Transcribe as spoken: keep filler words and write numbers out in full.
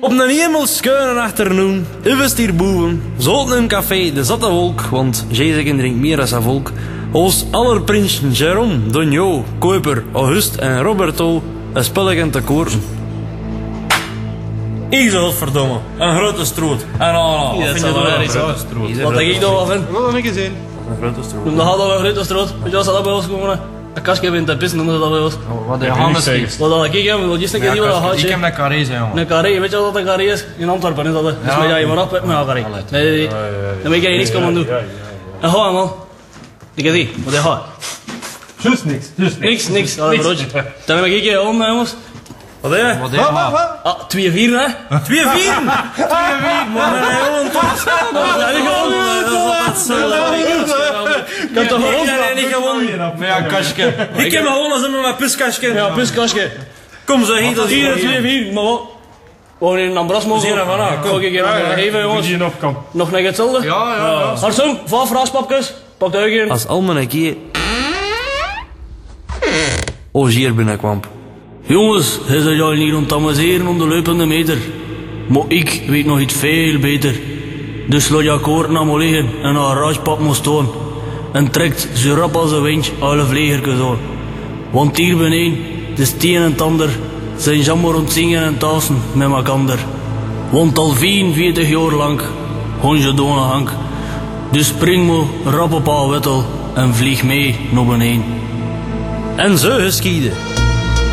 Op een hemelschuine achternoen, even hierboven, zoten in een café de zatte wolk, want Jezekin drinkt meer dan zijn volk, als aller prinsen Jérôme, Donjo, Kuiper, Auguste en Roberto een spelletje te koersen. Ik zeg godverdomme, een grote stroot. En ah, Ja, dat zal wel eens zijn. Wat denk ik nog wel van? Wat heb ik gezien? Een grote stroot. Dan gaat dat wel een grote stroot. Weet je wat ze dat bij ons komen? Een kastje in te pissen noemen ze dat bij ons. Wat de Hannes heeft. Wat dat ik heb, want je is een keer niet wat dat gaat. Ik heb een carré zijn, jongen. Een carré, weet je wat een carré is? In Antwerpen is dat. Dus Ja. met dat je maar afpakt met een carré. Nee, nee, nee. Dan weet je niks komen doen. En ga man. Ik heb die, wat hij gaat. Juist niks, juist niks. Niks, niks. Dat is een broodje. Dan heb ik hier om, jongens. Wat heb je? Wat heeft hij? Ah, twee vier hè? Twee vier! Twee vier! Man, hij gewoon toch. Ja, die gewoon. Dat is zo leuk. Ik heb toch Ik gewoon. heb niet gewonnen. Met een kastje. Ik heb gewonnen met mijn piskastje. Ja, piskastje. Kom zo, hier, dat is Hier, hier. twee vier, maar wat? We gaan in een ambras mogen. Zien er van aan, kom. Kom ik hier nog even, jongens. Die nog kan. Nog net hetzelfde? Ja, ja, ja. Hartsom, vijf raaspapjes. Pak de eigen. Als Almen een keer Ogier binnenkwam. Jongens, hij zei jou niet rond te amuseren om de lopende meter. Maar ik weet nog iets veel beter. Dus laat je akkoord naar me liggen en naar een raaspap moest toon. En trekt zo rap als een wind alle vlegertjes aan. Want hier beneden, de steen en tander, zijn jammer rond zingen en tassen met mekander. Want al vierenveertig jaar lang, hon je doen hank. Dus spring me rap op haar wettel en vlieg mee naar beneden. En zo geschiedde.